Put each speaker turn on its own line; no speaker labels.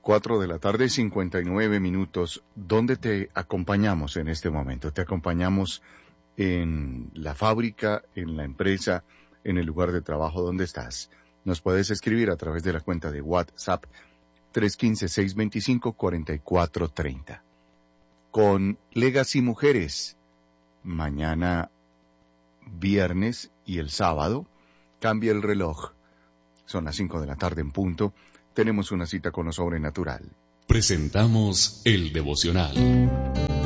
4 de la tarde, 59 minutos. ¿Dónde te acompañamos en este momento? Te acompañamos en la fábrica, en la empresa, en el lugar de trabajo donde estás. Nos puedes escribir a través de la cuenta de WhatsApp 315-625-4430. Con Legacy Mujeres, mañana viernes y el sábado, cambia el reloj. Son las 5 de la tarde en punto. Tenemos una cita con lo sobrenatural.
Presentamos el devocional.